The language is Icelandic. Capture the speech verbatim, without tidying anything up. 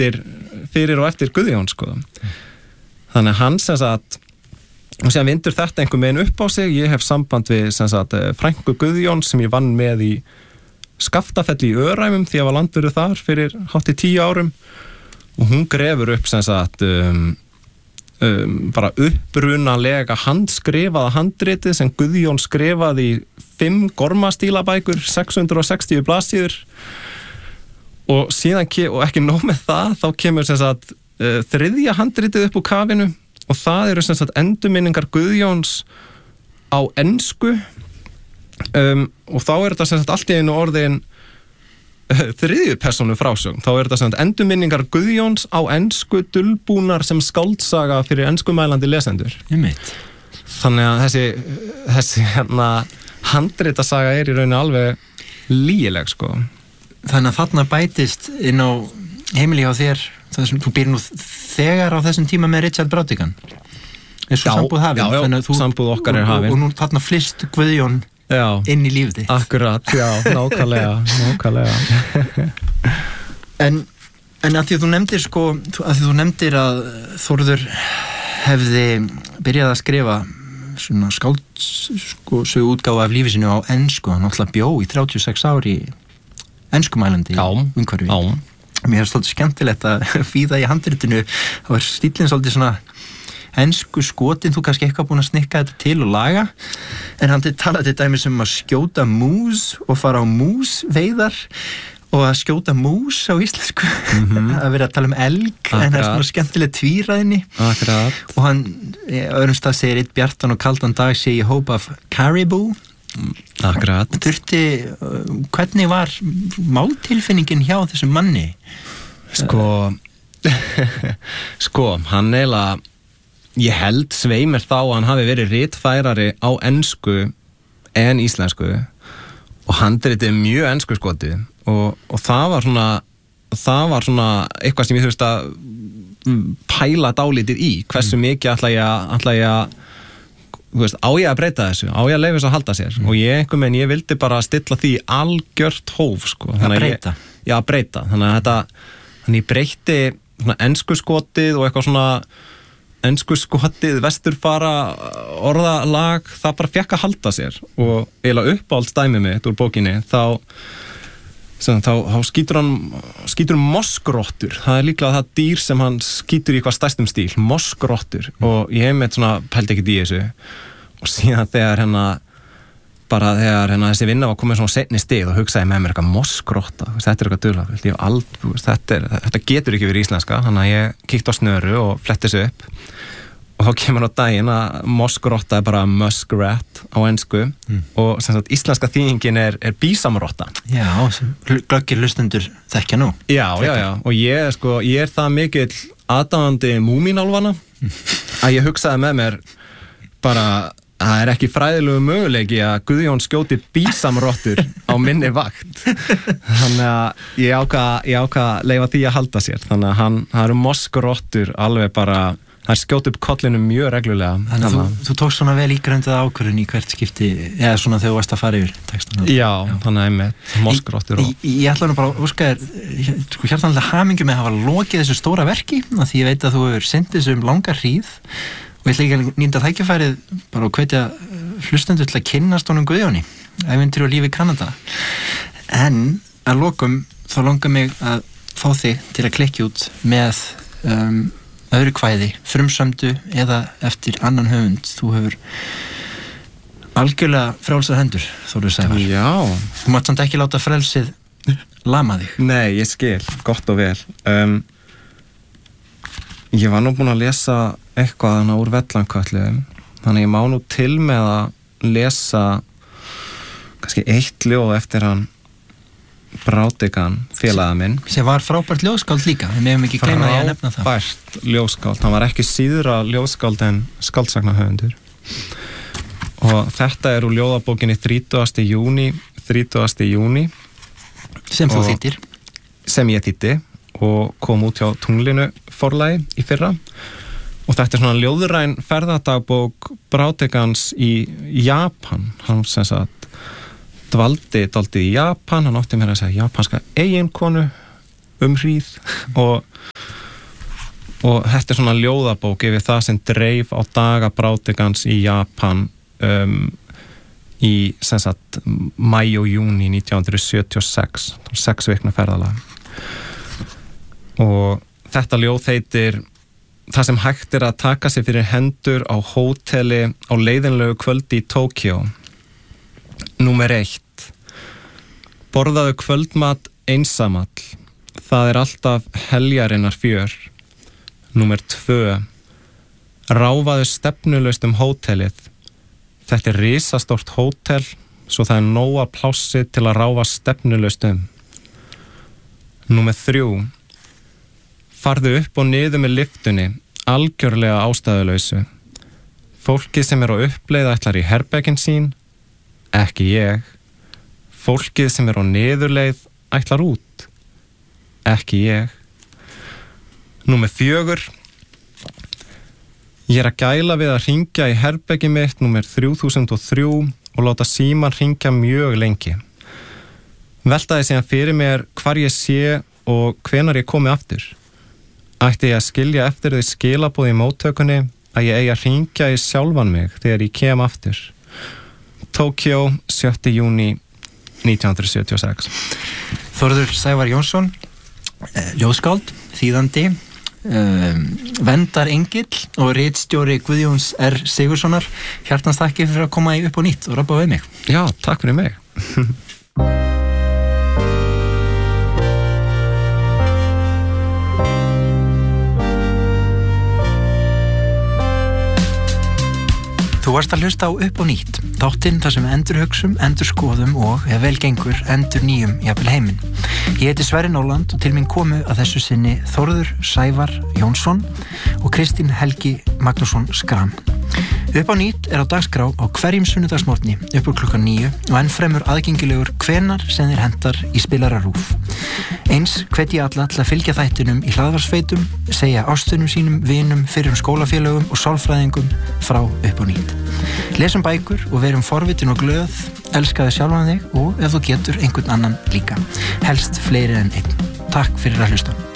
eftir fyrir og eftir Guðjón sko. Þannig að hann sem sagt og síðan vindur þetta einhver meginn upp á sig. Ég hef samband við sem sagt frænku Guðjón sem ég vann með í Skaftafelli í Öræfum því að var landvörður þar fyrir hátt í tíu árum og hún grefur upp sem sagt um, um, bara upprunalega handskrifaða handritið sem Guðjón skrifaði í fimm gormastílabækur, sex hundruð og sextíu blaðsíður og síðan ke- og ekki nóg með það, þá kemur sem sagt uh, þriðja handritið upp úr kafinu og það eru sem sagt endurminningar Guðjóns á ensku um, og þá er þetta sem sagt allt í einu orðin uh, þriðju persónu frásögn. Þá er þetta sem sagt endurminningar Guðjóns á ensku dulbúnar sem skáldsaga fyrir enskumælandi lesendur. Einmitt. Þannig að þessi, þessi hérna, handritasaga er í rauninni alveg lygileg sko. Þannig að þarna bætist inn á heimili á þér þessum, þú býr nú þegar á þessum tíma með Richard Brautigan eins og sambúð hafin. Já, já, þú, sambúð okkar er hafin. Og, og nú þarna flist Guðjón já. Inn í lífið þitt. Akkurat, já, nákvæmlega, nákvæmlega. en, en að því að þú nefndir sko, að því þú nefndir að Þórður hefði byrjað að skrifa svona skáld sko, sögu útgáfa af lífi sinu á ensku, hann náttúrulega bjó í þrjátíu og sex ári í enskumælandi umhverfi. Já. Mér er svolítið skemmtilegt að fíða í handritinu, þá er stíllinn svolítið svona ensku skotin, þú kannski eitthvað búin að snikka þetta til og laga, en hann talaði til dæmis um að skjóta mús og fara á músveiðar og að skjóta mús á íslensku, mm-hmm. að vera að tala um elg, Akkurat. En það er svona skemmtileg tvíræðni. Akkurat. Og hann, öðrum stað segir eitt bjartan og kaldan dag sé ég hope of caribou. Akkurat. Þurfti, hvernig var máltilfinningin hjá þessum manni? Sko, sko, hann eiginlega, ég held sveimir þá að hann hafi verið ritfærari á ensku en íslensku og handritið mjög ensku skotið og, og það var svona, það var svona eitthvað sem ég þurfti að pæla dálítið í, hversu mikið ætla ég að, ætla ég að þú veist, á ég að breyta þessu, á ég að leyfa þess að halda sér mm. og ég einhvern veginn, ég vildi bara stilla því algjört hóf, sko. Að breyta? Já, að breyta, þannig að þetta þannig ég breyti svona ensku skotið og eitthvað svona ensku skotið, vesturfara orðalag, það bara fekk að halda sér og eiginlega uppáhaldsdæmið mitt úr bókinni, þá sem, þá, þá skýtur hann skýtur um moskrottur, það er líklega það dýr sem hann skýtur í hvað stærstum stíl, moskrottur mm. og ég hef með svona pældi ekkert í þessu og síðan þegar hérna bara þegar hérna þessi vinna var komið svona seinni stig og hugsaði með mér eitthvað moskrotta, þetta er eitthvað dularfullt, ég hef aldrei, þetta, er, þetta getur ekki verið íslenska, þannig að ég kíkti á snöru og fletti þessu upp og þá kemur á daginn að moskrotta er bara muskrat á ensku mm. og sem sagt íslenska þýðingin er, er bísamrotta. Já, glöggir hlustendur þekkja nú. Já, já, já, og ég, sko, ég er það mikill aðdáandi múmínálfana mm. að ég hugsaði með mér bara það er ekki fræðilegu möguleiki að Guðjón skjóti bísamrottur á minni vakt. Þannig að ég ákvað ég ákvað að leyfa því að halda sér. Þannig að hann, það eru moskrottur alveg bara, það er skjóti upp kollinu mjög reglulega. Þannig að þú, þú tókst svona vel ígröndað ákvörðun í hvert skipti, eða svona þegar þú varst að fara yfir textana. Já, Já. Þannig að með moskrottur og... Ég, ég, ég ætla nú bara að óska þér, sko hjartanlega hamingju með að hafa lokið þessu stóra verki, að því ég veit að þú hefur synt þessu um langa hríð. Og ég ætla ekki að nýta tækifærið bara að hvetja hlustendur til að kynnast honum Guðjóni, ævintýri og lífi í Kanada. En að lokum þá langar mig að fá þig til að klikki út með um, öðru kvæði, frumsömdu eða eftir annan höfund. Þú hefur algjörlega frjálsar hendur, Þórður Sævar. Já. Þú mátt samt ekki láta frelsið lama þig. Nei, ég skil, gott og vel. Um, Ég var nú búin að lesa eitthvað hana úr Vellankötlu, þannig ég má nú til með að lesa kannski eitt ljóð eftir hann Brautigan, félaga minn. Sem var frábært ljóðskáld líka, við megum ekki gleyma því að nefna það. Frábært ljóðskáld, hann var ekki síðra ljóðskáld en skáldsagna-höfundur. Og þetta er úr ljóðabókinni þrítugasta júní, þrítugasta júní. Sem þú þýddir. Sem ég þýddi. Og kom út hjá Tunglinu forlagi í fyrra og þetta er svona ljóðræn ferðadagbók Brautigans í Japan. Hann sem sagt dvaldi dálítið í Japan, hann átti mér að segja japanska eiginkonu um hríð og og þetta er svona ljóðabók yfir það sem dreif á daga Brautigans í Japan um, í sem sagt mæ og júní nítján hundruð sjötíu og sex, sex vikna ferðalag. Og þetta ljóð heitir það sem hægt er að taka sig fyrir hendur á hóteli á leiðinlegu kvöldi í Tókíó. Númer eitt. Borðaðu kvöldmat einsamall. Það er alltaf heljarinnar fjör. Númer tvö. Ráfaðu stefnulaust um hótelið. Þetta er risastórt hótel, svo það er nóga plássi til að ráfa stefnulaust um. Númer þrjú. Farðu upp og niður með lyftunni, algjörlega ástæðulausu. Fólkið sem er á uppleið ætlar í herbergin sín, ekki ég. Fólkið sem er á niðurleið ætlar út, ekki ég. Númer fjögur. Ég er að gæla við að hringja í herbergi mitt númer þrjú þúsund og þrjú og láta síman hringja mjög lengi. Veltaði síðan fyrir mér hvar ég sé og hvenar ég komi aftur. Ætti ég að skilja eftir því skilaboð í móttökunni að ég eigi að hringja í sjálfan mig þegar ég kem aftur. Tókíó, sjötta júní nítján hundruð sjötíu og sex. Þórður Sævar Jónsson, ljóðskáld, þýðandi, um, vendarengill og ritstjóri Guðjóns R. Sigurðssonar. Hjartans þakki fyrir að koma í upp og nýtt og rabba við mig. Já, takk fyrir mig. Þú varst að hlusta á upp og nýtt, þáttinn þar sem endurhugsum, endurskoðum og, ef vel gengur, endur nýjum jafnvel heiminn. Ég heiti Sverrir Nóland og til mín komu að þessu sinni Þórður Sævar Jónsson og Kristín Helgi Magnússon Skram. Upp á nýtt er á dagskrá á hverjum sunnudagsmorgni upp úr klukkan níu og enn fremur aðgengilegur hvenar sem þér hentar í spilararúf. Eins hvet ég alla til að fylgja þættinum í hlaðvarpsveitum, segja ástunum sínum, vinum, fyrrum skólafélögum og sálfræðingum frá upp á nýtt. Lesum bækur og verum forvitin og glöð, elskaðu sjálfan þig og ef þú getur einhvern annan líka. Helst fleiri en einn. Takk fyrir að hlusta.